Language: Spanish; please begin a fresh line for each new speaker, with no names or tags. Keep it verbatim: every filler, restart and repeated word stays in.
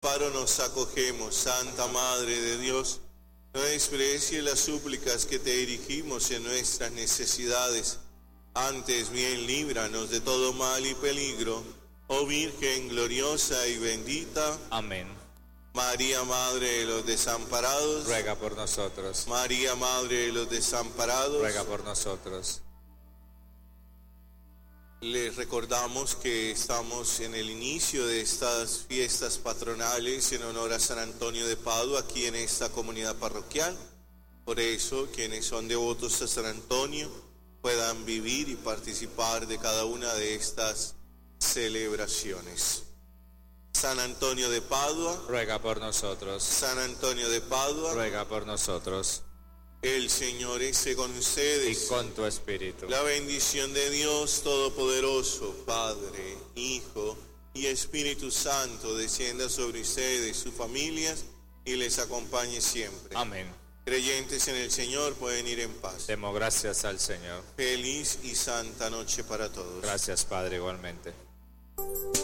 amparo nos acogemos, Santa Madre de Dios. No desprecie las súplicas que te dirigimos en nuestras necesidades. Antes bien, líbranos de todo mal y peligro, oh Virgen gloriosa y bendita.
Amén.
María, Madre de los desamparados,
ruega por nosotros.
María, Madre de los desamparados,
ruega por nosotros.
Les recordamos que estamos en el inicio de estas fiestas patronales en honor a San Antonio de Padua, aquí en esta comunidad parroquial. Por eso, quienes son devotos a San Antonio puedan vivir y participar de cada una de estas celebraciones. San Antonio de Padua,
ruega por nosotros.
San Antonio de Padua,
ruega por nosotros.
El Señor esté con ustedes.
Y con tu espíritu.
La bendición de Dios Todopoderoso, Padre, Hijo y Espíritu Santo, descienda sobre ustedes, sus familias, y les acompañe siempre.
Amén.
Creyentes en el Señor pueden ir en paz.
Demos gracias al Señor.
Feliz y santa noche para todos.
Gracias, Padre, igualmente.